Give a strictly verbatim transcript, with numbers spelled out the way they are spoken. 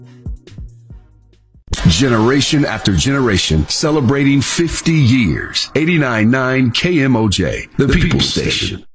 Generation after generation, celebrating fifty years. eighty-nine point nine K M O J, the, the People Station.